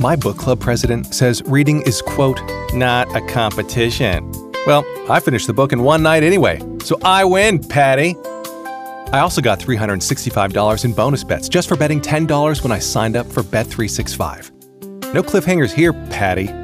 My book club president says reading is, quote, not a competition. Well, I finished the book in one night anyway, so I win, Patty. I also got $365 in bonus bets just for betting $10 when I signed up for Bet365. No cliffhangers here, Patty.